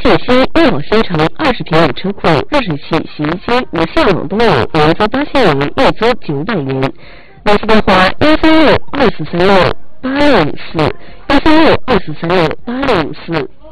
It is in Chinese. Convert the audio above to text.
信息：医保商城20平米车库、热水器、洗衣机、无线网都有，原租8000元，月租900元。联系电话：13624368654，13624368654。